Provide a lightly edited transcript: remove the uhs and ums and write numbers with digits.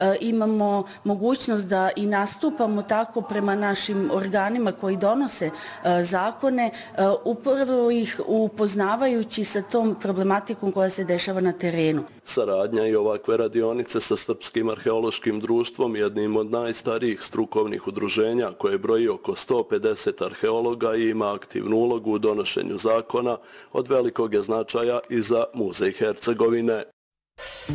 imamo mogućnost da i nastupamo tako prema našim organima koji donose zakone, upravo ih upoznavajući sa tom problematikom koja se dešava na terenu. Saradnja i ovakve radionice sa Srpskim arheološkim društvom, jednim od najstarijih strukovnih udruženja koje broji oko 150 arheologa i ima aktivnu ulogu u donošenju zakona, od velikog je značaja i za Muzej Hercegovine.